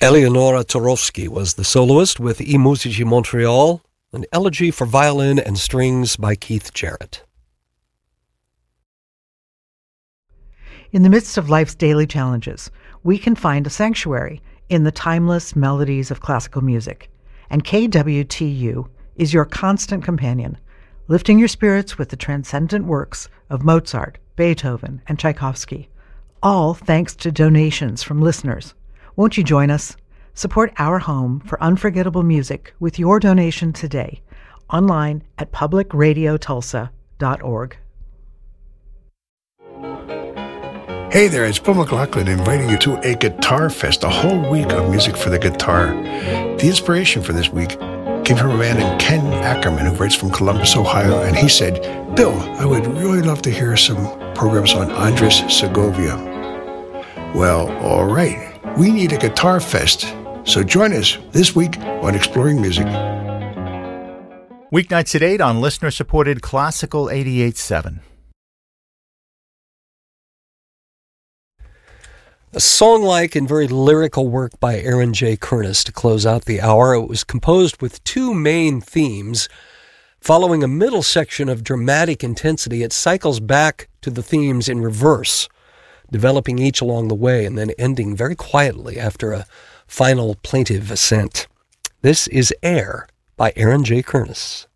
Eleonora Torowski was the soloist with I Musici Montreal, an elegy for violin and strings by Keith Jarrett. In the midst of life's daily challenges, we can find a sanctuary in the timeless melodies of classical music. And KWTU is your constant companion, lifting your spirits with the transcendent works of Mozart, Beethoven, and Tchaikovsky, all thanks to donations from listeners. Won't you join us? Support our home for unforgettable music with your donation today, online at publicradiotulsa.org. Hey there, it's Bill McLaughlin inviting you to a Guitar Fest, a whole week of music for the guitar. The inspiration for this week came from a man named Ken Ackerman, who writes from Columbus, Ohio, and he said, Bill, I would really love to hear some programs on Andres Segovia. Well, all right. We need a Guitar Fest, so join us this week on Exploring Music. Weeknights at 8 on listener-supported Classical 88.7. A song-like and very lyrical work by Aaron J. Kernis to close out the hour. It was composed with two main themes. Following a middle section of dramatic intensity, it cycles back to the themes in reverse, developing each along the way and then ending very quietly after a final plaintive ascent. This is Air by Aaron J. Kernis.